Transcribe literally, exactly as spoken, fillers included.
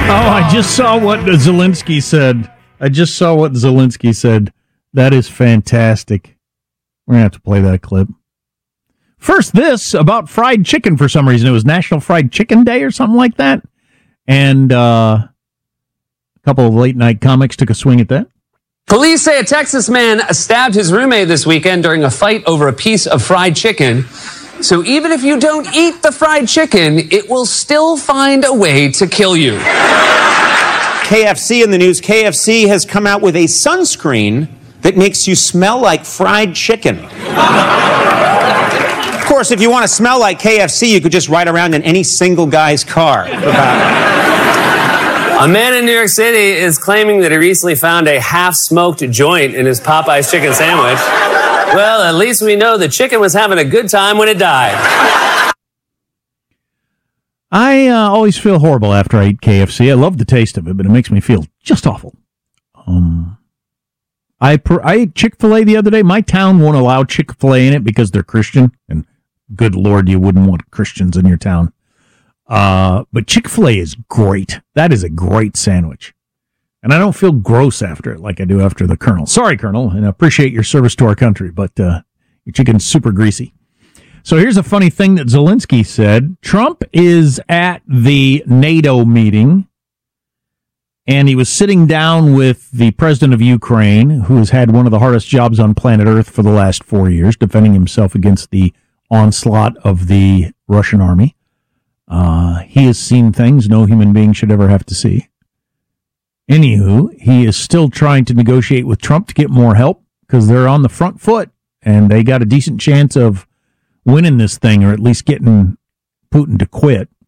I just saw what Zelensky said. I just saw what Zelensky said. That is fantastic. We're going to have to play that clip. First, this about fried chicken for some reason. It was National Fried Chicken Day or something like that. And uh, a couple of late-night comics took a swing at that. Police say a Texas man stabbed his roommate this weekend during a fight over a piece of fried chicken. So even if you don't eat the fried chicken, it will still find a way to kill you. K F C in the news. K F C has come out with a sunscreen that makes you smell like fried chicken. Of course, if you want to smell like K F C, you could just ride around in any single guy's car. A man in New York City is claiming that he recently found a half-smoked joint in his Popeye's chicken sandwich. Well, at least we know the chicken was having a good time when it died. I uh, always feel horrible after I eat K F C. I love the taste of it, but it makes me feel just awful. Um, I per- I ate Chick-fil-A the other day. My town won't allow Chick-fil-A in it because they're Christian, and good Lord, you wouldn't want Christians in your town. Uh, but Chick-fil-A is great. That is a great sandwich. And I don't feel gross after it like I do after the Colonel. Sorry, Colonel, and I appreciate your service to our country, but uh, your chicken's super greasy. So here's a funny thing that Zelensky said. Trump is at the NATO meeting, and he was sitting down with the president of Ukraine, who has had one of the hardest jobs on planet Earth for the last four years, defending himself against the onslaught of the Russian army. Uh, he has seen things no human being should ever have to see. Anywho, he is still trying to negotiate with Trump to get more help because they're on the front foot and they got a decent chance of winning this thing or at least getting Putin to quit.